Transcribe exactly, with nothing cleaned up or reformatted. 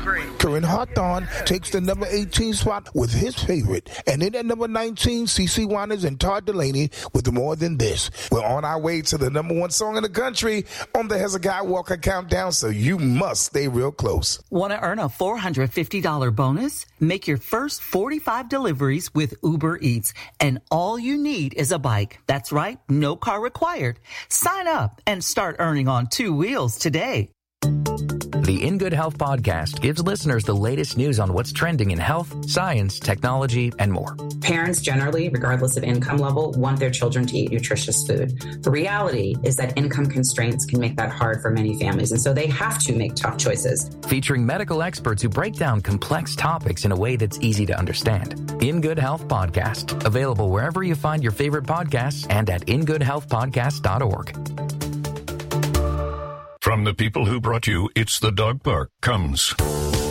Corinne Hawthorne takes the number eighteen spot with his favorite. And in at number nineteen, CeCe Winans and Todd Delaney with More Than This. We're on our way to the number one song in the country on the Hezekiah Walker Countdown, so you must stay real close. Want to earn a four hundred fifty dollars bonus? Make your first forty-five deliveries with Uber Eats, and all you need is a bike. That's right, no car required. Sign up and start earning on two wheels today. The In Good Health podcast gives listeners the latest news on what's trending in health, science, technology, and more. Parents generally, regardless of income level, want their children to eat nutritious food. The reality is that income constraints can make that hard for many families, and so they have to make tough choices. Featuring medical experts who break down complex topics in a way that's easy to understand. In Good Health podcast, available wherever you find your favorite podcasts and at in good health podcast dot org. From the people who brought you It's the Dog Park comes